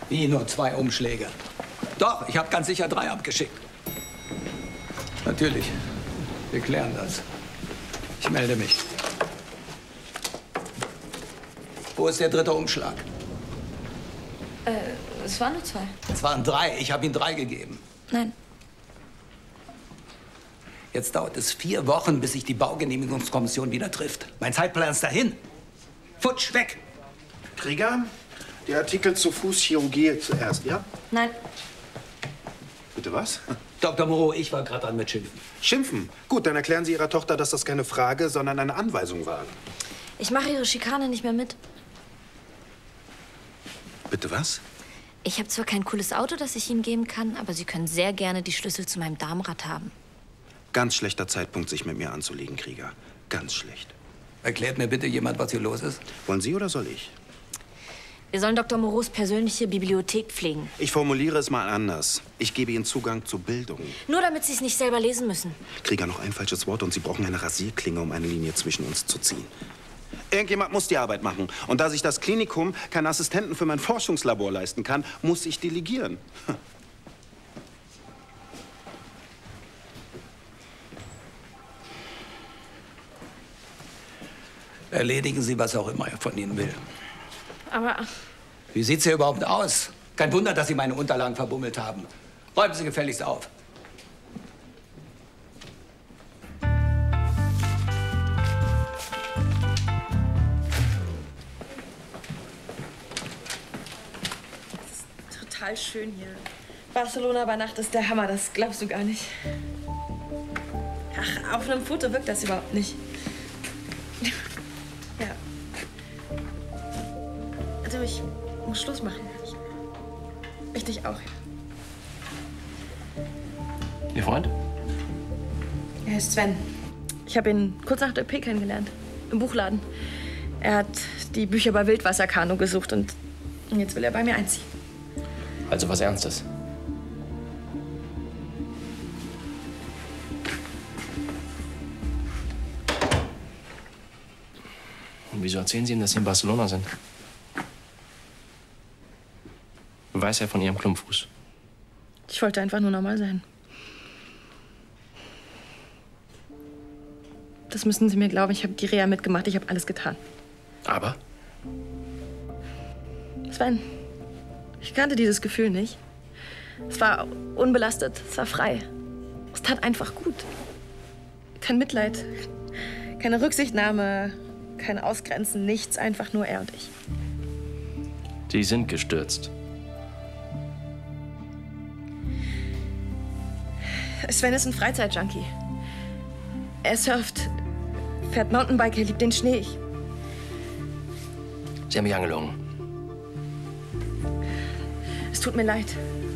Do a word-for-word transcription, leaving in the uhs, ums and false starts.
Wie nur zwei Umschläge? Doch, ich habe ganz sicher drei abgeschickt. Natürlich. Wir klären das. Ich melde mich. Wo ist der dritte Umschlag? Äh, es waren nur zwei. Es waren drei. Ich habe Ihnen drei gegeben. Nein. Jetzt dauert es vier Wochen, bis sich die Baugenehmigungskommission wieder trifft. Mein Zeitplan ist dahin. Futsch, weg! Krieger, die Artikel zur Fußchirurgie zuerst, ja? Nein. Bitte was? Doktor Moreau, ich war gerade dran mit Schimpfen. Schimpfen? Gut, dann erklären Sie Ihrer Tochter, dass das keine Frage, sondern eine Anweisung war. Ich mache Ihre Schikane nicht mehr mit. Bitte was? Ich habe zwar kein cooles Auto, das ich Ihnen geben kann, aber Sie können sehr gerne die Schlüssel zu meinem Darmrad haben. Ganz schlechter Zeitpunkt, sich mit mir anzulegen, Krieger. Ganz schlecht. Erklärt mir bitte jemand, was hier los ist? Wollen Sie oder soll ich? Wir sollen Doktor Moreaus persönliche Bibliothek pflegen. Ich formuliere es mal anders. Ich gebe Ihnen Zugang zu Bildung. Nur damit Sie es nicht selber lesen müssen. Krieger, noch ein falsches Wort und Sie brauchen eine Rasierklinge, um eine Linie zwischen uns zu ziehen. Irgendjemand muss die Arbeit machen. Und da sich das Klinikum keinen Assistenten für mein Forschungslabor leisten kann, muss ich delegieren. Erledigen Sie, was auch immer er von Ihnen will. Aber... Wie sieht's hier überhaupt aus? Kein Wunder, dass Sie meine Unterlagen verbummelt haben. Räumen Sie gefälligst auf. Total schön hier. Barcelona bei Nacht ist der Hammer, das glaubst du gar nicht. Ach, auf einem Foto wirkt das überhaupt nicht. Ja. Also ich muss Schluss machen. Ich, ich dich auch. Ihr Freund? Er heißt Sven. Ich habe ihn kurz nach der O P kennengelernt. Im Buchladen. Er hat die Bücher bei Wildwasserkanu gesucht und jetzt will er bei mir einziehen. Also was Ernstes? Und wieso erzählen Sie ihm, dass Sie in Barcelona sind? Weiß er von Ihrem Klumpfuß? Ich wollte einfach nur normal sein. Das müssen Sie mir glauben. Ich habe die Reha mitgemacht. Ich habe alles getan. Aber? Sven, ich kannte dieses Gefühl nicht. Es war unbelastet. Es war frei. Es tat einfach gut. Kein Mitleid. Keine Rücksichtnahme. Kein Ausgrenzen. Nichts. Einfach nur er und ich. Sie sind gestürzt. Sven ist ein Freizeitjunkie. Er surft, fährt Mountainbike, er liebt den Schnee. Sie haben mich angelogen. Es tut mir leid.